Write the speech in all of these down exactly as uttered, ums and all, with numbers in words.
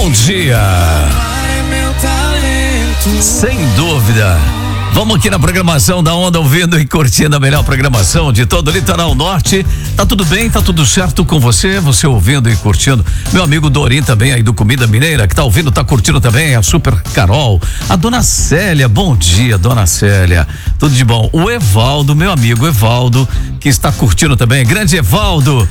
bom dia. Sem dúvida. Vamos aqui na programação da Onda, ouvindo e curtindo a melhor programação de todo o Litoral Norte. Tá tudo bem? Tá tudo certo com você? Você ouvindo e curtindo. Meu amigo Dorim também aí do Comida Mineira, que tá ouvindo, tá curtindo também. A Super Carol. A Dona Célia, bom dia, Dona Célia. Tudo de bom. O Evaldo, meu amigo Evaldo, que está curtindo também. Grande Evaldo.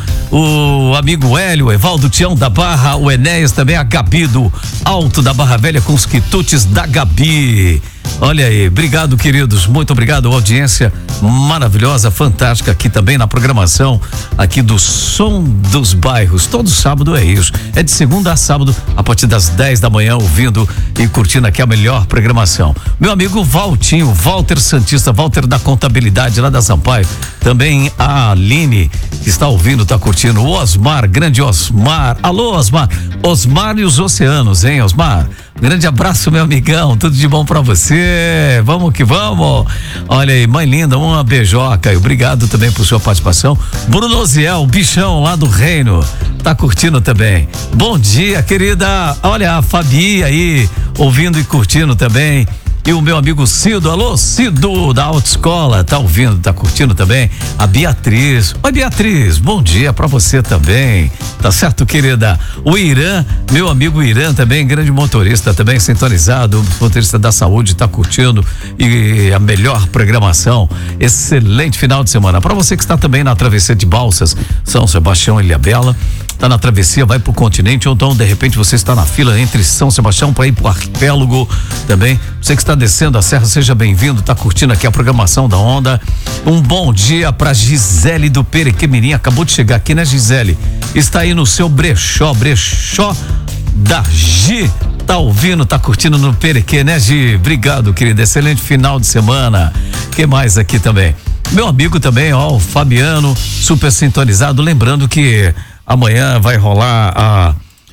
O amigo Hélio, Evaldo Tião da Barra. O Enéas também, a Gabi do Alto da Barra Velha com os quitutes da Gabi. Olha aí, obrigado, queridos, muito obrigado, audiência maravilhosa, fantástica aqui também na programação aqui do Som dos Bairros. Todo sábado é isso, é de segunda a sábado a partir das dez da manhã, ouvindo e curtindo aqui a melhor programação. Meu amigo Valtinho, Walter Santista, Walter da Contabilidade lá da Sampaio, também a Aline que está ouvindo, está curtindo, o Osmar, grande Osmar, alô Osmar, Osmar e os Oceanos, hein Osmar? Grande abraço, meu amigão, tudo de bom pra você, vamos que vamos. Olha aí, mãe linda, uma beijoca e obrigado também por sua participação. Bruno Oziel, bichão lá do Reino, tá curtindo também. Bom dia, querida, olha a Fabi aí, ouvindo e curtindo também. E o meu amigo Cido, alô Cido da Autoescola, tá ouvindo, tá curtindo também. A Beatriz, oi Beatriz, bom dia pra você também, tá certo, querida? O Irã, meu amigo Irã também, grande motorista também, sintonizado, motorista da saúde, tá curtindo e a melhor programação, excelente final de semana. Pra você que está também na travessia de Balsas, São Sebastião e Ilhabela, tá na travessia, vai pro continente, ou então de repente você está na fila entre São Sebastião para ir pro arquipélago também. Você que está descendo a serra, seja bem-vindo, tá curtindo aqui a programação da Onda. Um bom dia pra Gisele do Perequemirim, acabou de chegar aqui, né, Gisele? Está aí no seu brechó, brechó da Gi. Tá ouvindo, tá curtindo no Perequê, né, Gi? Obrigado, querida, excelente final de semana. Que mais aqui também? Meu amigo também, ó, o Fabiano, super sintonizado, lembrando que amanhã vai rolar a,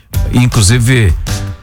inclusive,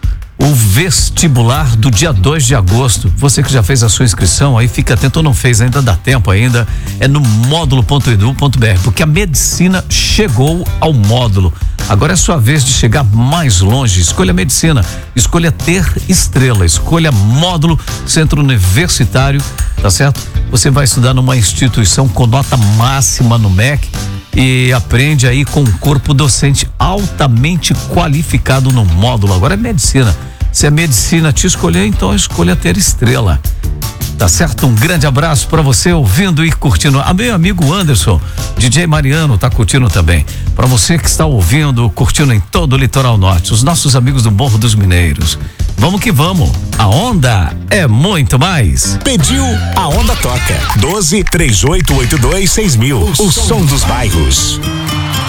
o vestibular do dia dois de agosto. Você que já fez a sua inscrição, aí fica atento, ou não fez ainda, dá tempo ainda, é no módulo ponto edu ponto br, porque a medicina chegou ao módulo. Agora é sua vez de chegar mais longe. Escolha medicina, escolha ter estrela, escolha módulo Centro Universitário, tá certo? Você vai estudar numa instituição com nota máxima no M E C e aprende aí com um corpo docente altamente qualificado no módulo. Agora é medicina. Se a medicina te escolher, então escolha ter estrela. Tá certo? Um grande abraço pra você ouvindo e curtindo. A meu amigo Anderson, D J Mariano, tá curtindo também. Pra você que está ouvindo, curtindo em todo o Litoral Norte, os nossos amigos do Morro dos Mineiros. Vamos que vamos. A Onda é muito mais. Pediu, a Onda toca. doze, três oito oito dois, seis mil. O som dos bairros.